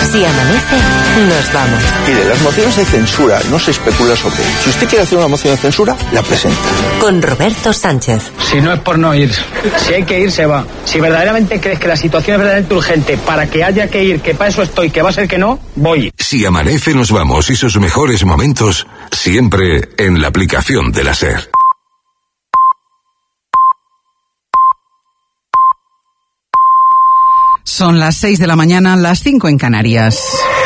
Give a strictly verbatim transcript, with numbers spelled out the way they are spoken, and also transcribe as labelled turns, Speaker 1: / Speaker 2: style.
Speaker 1: Si amanece, nos vamos.
Speaker 2: Mire, las mociones de censura no se especula sobre ello. Si usted quiere hacer una moción de censura, la presenta.
Speaker 1: Con Roberto Sánchez.
Speaker 3: Si no es por no ir, si hay que ir, se va. Si verdaderamente crees que la situación es verdaderamente urgente para que haya que ir, que para eso estoy, que va a ser que no, voy.
Speaker 4: Si amanece, nos vamos y sus mejores momentos siempre en la aplicación de la SER.
Speaker 5: Son las seis de la mañana, las cinco en Canarias.